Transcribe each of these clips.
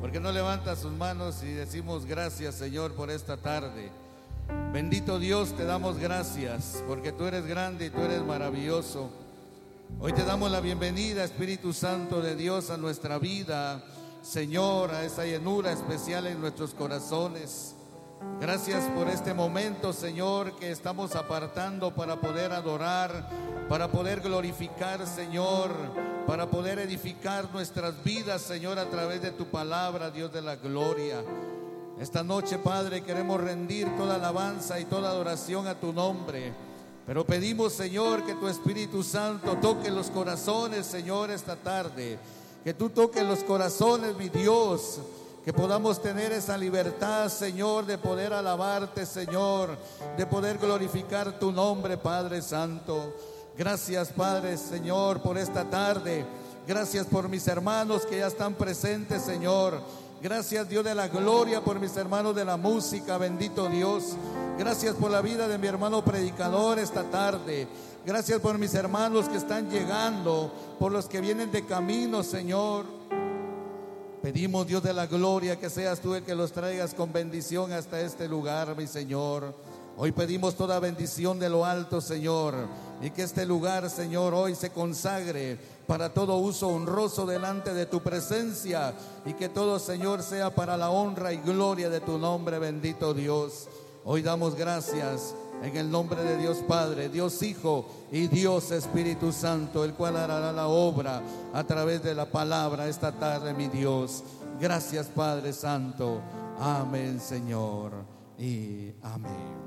¿Por qué no levanta sus manos y decimos gracias, Señor, por esta tarde? Bendito Dios, te damos gracias porque tú eres grande y tú eres maravilloso. Hoy te damos la bienvenida, Espíritu Santo de Dios, a nuestra vida, Señor, a esa llenura especial en nuestros corazones. Gracias por este momento, Señor, que estamos apartando para poder adorar, para poder glorificar, Señor, para poder edificar nuestras vidas, Señor, a través de tu palabra, Dios de la gloria. Esta noche, Padre, queremos rendir toda alabanza y toda adoración a tu nombre. Pero pedimos, Señor, que tu Espíritu Santo toque los corazones, Señor, esta tarde. Que tú toques los corazones, mi Dios. Que podamos tener esa libertad, Señor, de poder alabarte, Señor, de poder glorificar tu nombre, Padre Santo. Gracias, Padre, Señor, por esta tarde. Gracias por mis hermanos que ya están presentes, Señor. Gracias, Dios de la gloria, por mis hermanos de la música, bendito Dios. Gracias por la vida de mi hermano predicador esta tarde. Gracias por mis hermanos que están llegando, por los que vienen de camino, Señor. Pedimos, Dios de la gloria, que seas tú el que los traigas con bendición hasta este lugar, mi Señor. Hoy pedimos toda bendición de lo alto, Señor, y que este lugar, Señor, hoy se consagre para todo uso honroso delante de tu presencia, y que todo, Señor, sea para la honra y gloria de tu nombre, bendito Dios. Hoy damos gracias en el nombre de Dios Padre, Dios Hijo y Dios Espíritu Santo, el cual hará la obra a través de la palabra esta tarde, mi Dios. Gracias, Padre Santo. Amén, Señor, y amén.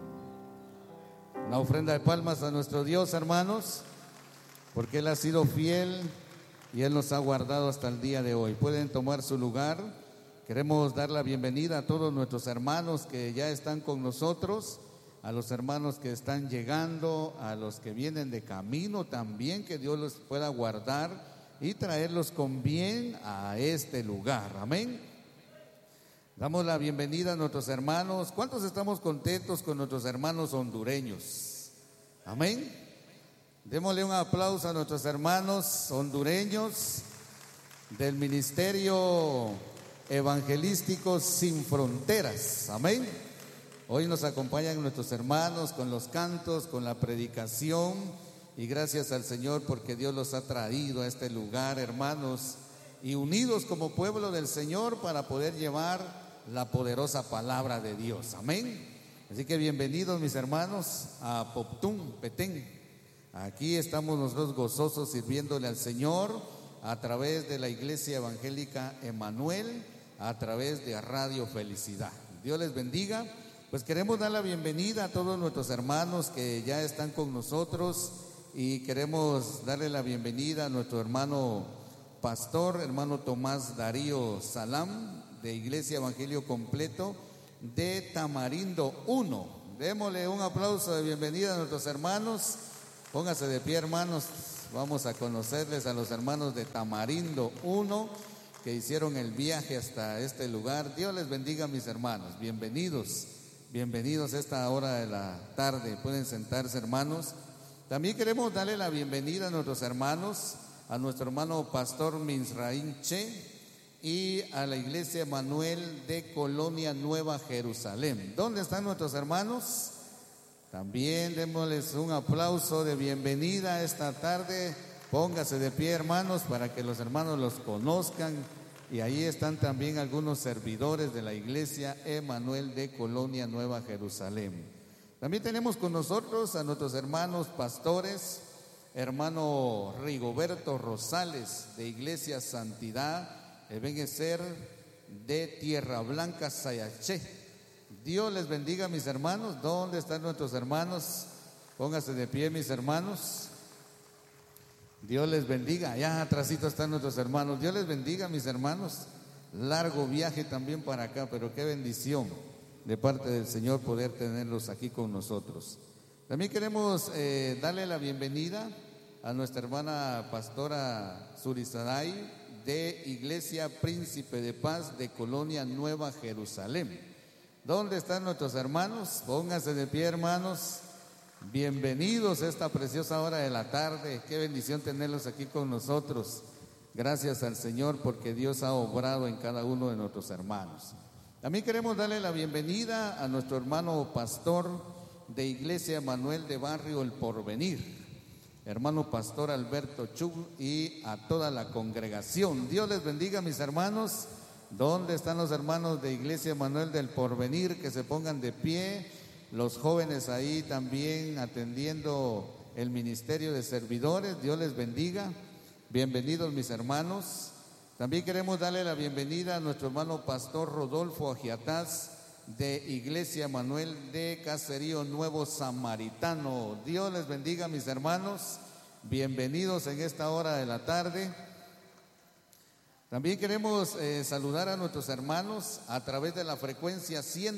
Una ofrenda de palmas a nuestro Dios, hermanos, porque Él ha sido fiel y Él nos ha guardado hasta el día de hoy. Pueden tomar su lugar. Queremos dar la bienvenida a todos nuestros hermanos que ya están con nosotros, a los hermanos que están llegando, a los que vienen de camino también, que Dios los pueda guardar y traerlos con bien a este lugar. Amén. Damos la bienvenida a nuestros hermanos. ¿Cuántos estamos contentos con nuestros hermanos hondureños? Amén. Démosle un aplauso a nuestros hermanos hondureños del Ministerio Evangelístico Sin Fronteras. Amén. Hoy nos acompañan nuestros hermanos con los cantos, con la predicación, y gracias al Señor porque Dios los ha traído a este lugar, hermanos, y unidos como pueblo del Señor para poder llevar la poderosa palabra de Dios. Amén. Así que bienvenidos, mis hermanos, a Poptún, Petén. Aquí estamos nosotros gozosos sirviéndole al Señor a través de la Iglesia Evangélica Emanuel, a través de Radio Felicidad. Dios les bendiga. Pues queremos dar la bienvenida a todos nuestros hermanos que ya están con nosotros, y queremos darle la bienvenida a nuestro hermano pastor, hermano Tomás Darío Salam, de Iglesia Evangelio Completo de Tamarindo 1. Démosle un aplauso de bienvenida a nuestros hermanos. Póngase de pie, hermanos. Vamos a conocerles a los hermanos de Tamarindo 1 que hicieron el viaje hasta este lugar. Dios les bendiga, mis hermanos. Bienvenidos. Bienvenidos a esta hora de la tarde. Pueden sentarse, hermanos. También queremos darle la bienvenida a nuestros hermanos, a nuestro hermano pastor Misraín Che y a la Iglesia Emanuel de Colonia Nueva Jerusalén. ¿Dónde están nuestros hermanos? También démosles un aplauso de bienvenida esta tarde. Póngase de pie, hermanos, para que los hermanos los conozcan. Y ahí están también algunos servidores de la Iglesia Emanuel de Colonia Nueva Jerusalén. También tenemos con nosotros a nuestros hermanos pastores, hermano Rigoberto Rosales de Iglesia Santidad, Ebenezer de Tierra Blanca, Sayaché. Dios les bendiga, mis hermanos. ¿Dónde están nuestros hermanos? Póngase de pie, mis hermanos. Dios les bendiga. Allá atrásito están nuestros hermanos. Dios les bendiga, mis hermanos. Largo viaje también para acá, pero qué bendición de parte del Señor poder tenerlos aquí con nosotros. También queremos darle la bienvenida a nuestra hermana pastora Surisaday de Iglesia Príncipe de Paz de Colonia Nueva Jerusalén. ¿Dónde están nuestros hermanos? Pónganse de pie, hermanos. Bienvenidos a esta preciosa hora de la tarde. Qué bendición tenerlos aquí con nosotros. Gracias al Señor porque Dios ha obrado en cada uno de nuestros hermanos. También queremos darle la bienvenida a nuestro hermano pastor de Iglesia Manuel de Barrio El Porvenir, hermano pastor Alberto Chub, y a toda la congregación. Dios les bendiga, mis hermanos. ¿Dónde están los hermanos de Iglesia Manuel del Porvenir? Que se pongan de pie. Los jóvenes ahí también atendiendo el ministerio de servidores. Dios les bendiga. Bienvenidos, mis hermanos. También queremos darle la bienvenida a nuestro hermano pastor Rodolfo Agiataz de Iglesia Manuel de Caserío Nuevo Samaritano. Dios les bendiga, mis hermanos. Bienvenidos en esta hora de la tarde. También queremos saludar a nuestros hermanos a través de la frecuencia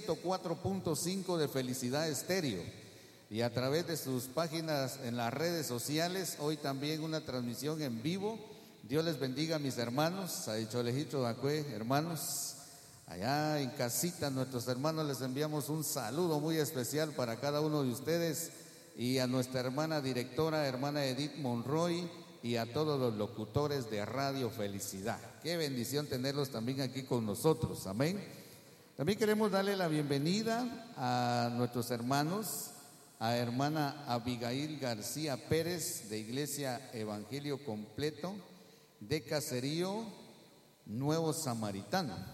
104.5 de Felicidad Estéreo y a través de sus páginas en las redes sociales. Hoy también una transmisión en vivo. Dios les bendiga, mis hermanos. Ha dicho Alejito Dacue, hermanos. Allá en casita, nuestros hermanos, les enviamos un saludo muy especial para cada uno de ustedes y a nuestra hermana directora, hermana Edith Monroy, y a todos los locutores de Radio Felicidad. Qué bendición tenerlos también aquí con nosotros, amén. También queremos darle la bienvenida a nuestros hermanos, a hermana Abigail García Pérez de Iglesia Evangelio Completo de Caserío Nuevo Samaritano.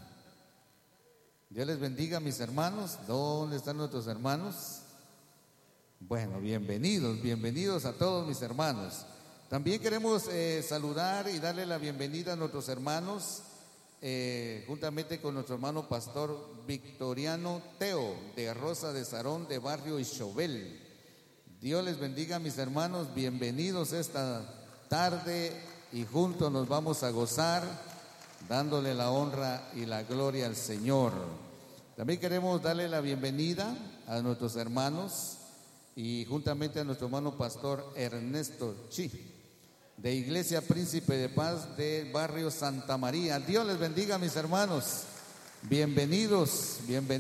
Dios les bendiga, mis hermanos. ¿Dónde están nuestros hermanos? Bueno, bienvenidos a todos, mis hermanos. También queremos saludar y darle la bienvenida a nuestros hermanos, juntamente con nuestro hermano pastor Victoriano Teo de Rosa de Sarón de Barrio Ixobel. Dios les bendiga, mis hermanos. Bienvenidos esta tarde y juntos nos vamos a gozar, dándole la honra y la gloria al Señor. También queremos darle la bienvenida a nuestros hermanos y juntamente a nuestro hermano pastor Ernesto Chi de Iglesia Príncipe de Paz de Barrio Santa María. Dios les bendiga, mis hermanos. Bienvenidos.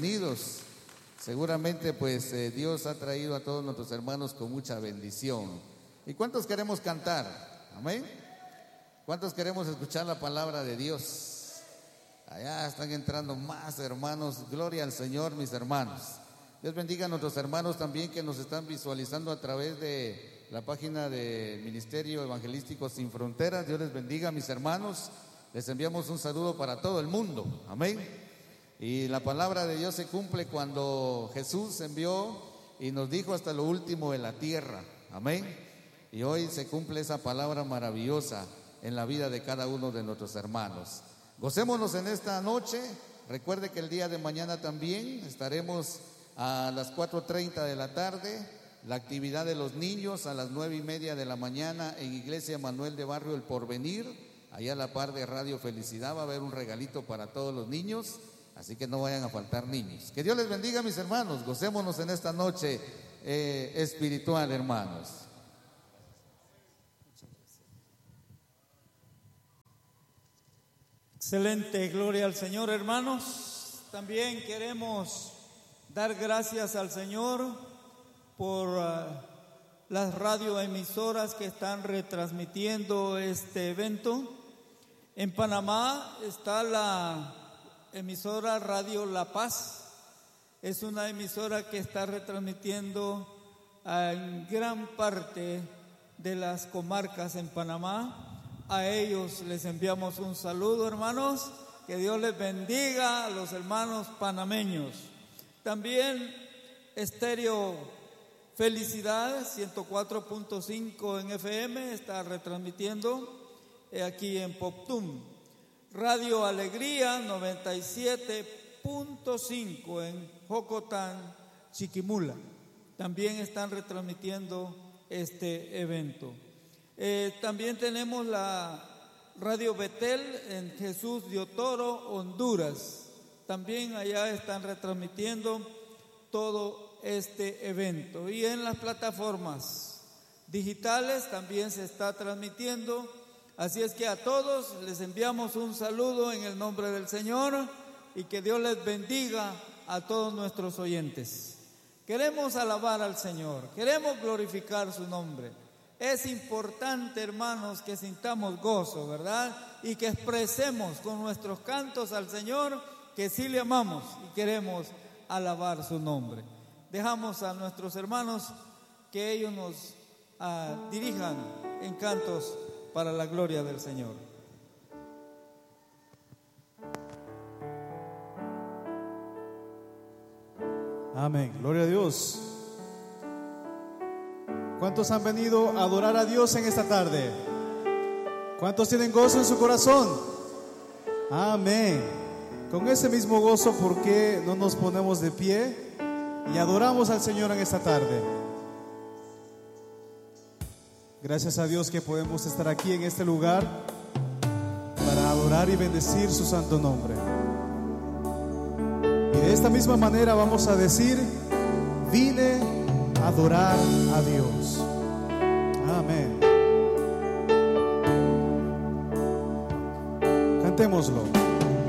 Seguramente pues Dios ha traído a todos nuestros hermanos con mucha bendición. ¿Y cuántos queremos cantar? Amén. ¿Cuántos queremos escuchar la palabra de Dios? Allá están entrando más hermanos. Gloria al Señor, mis hermanos. Dios bendiga a nuestros hermanos también que nos están visualizando a través de la página del Ministerio Evangelístico Sin Fronteras. Dios les bendiga, mis hermanos. Les enviamos un saludo para todo el mundo. Amén. Y la palabra de Dios se cumple cuando Jesús envió y nos dijo hasta lo último de la tierra. Amén. Y hoy se cumple esa palabra maravillosa en la vida de cada uno de nuestros hermanos. Gocémonos en esta noche. Recuerde que el día de mañana también estaremos a las 4:30 de la tarde, la actividad de los niños a las 9:30 de la mañana en Iglesia Manuel de Barrio El Porvenir, allá a la par de Radio Felicidad. Va a haber un regalito para todos los niños, así que no vayan a faltar niños. Que Dios les bendiga, mis hermanos. Gocémonos en esta noche espiritual, hermanos. Excelente, gloria al Señor, hermanos. También queremos dar gracias al Señor por las radioemisoras que están retransmitiendo este evento. En Panamá está la emisora Radio La Paz. Es una emisora que está retransmitiendo en gran parte de las comarcas en Panamá. A ellos les enviamos un saludo, hermanos. Que Dios les bendiga a los hermanos panameños. También Estéreo Felicidad 104.5 en FM está retransmitiendo aquí en Poptum. Radio Alegría 97.5 en Jocotán, Chiquimula. También están retransmitiendo este evento. También tenemos la Radio Betel en Jesús de Otoro, Honduras. También allá están retransmitiendo todo este evento. Y en las plataformas digitales también se está transmitiendo. Así es que a todos les enviamos un saludo en el nombre del Señor y que Dios les bendiga a todos nuestros oyentes. Queremos alabar al Señor, queremos glorificar su nombre. Es importante, hermanos, que sintamos gozo, ¿verdad? Y que expresemos con nuestros cantos al Señor que sí le amamos y queremos alabar su nombre. Dejamos a nuestros hermanos que ellos nos dirijan en cantos para la gloria del Señor. Amén, gloria a Dios. ¿Cuántos han venido a adorar a Dios en esta tarde? ¿Cuántos tienen gozo en su corazón? Amén. Con ese mismo gozo, ¿por qué no nos ponemos de pie y adoramos al Señor en esta tarde? Gracias a Dios que podemos estar aquí en este lugar para adorar y bendecir su santo nombre. Y de esta misma manera vamos a decir: vine a adorar a Dios. Amén. Cantémoslo.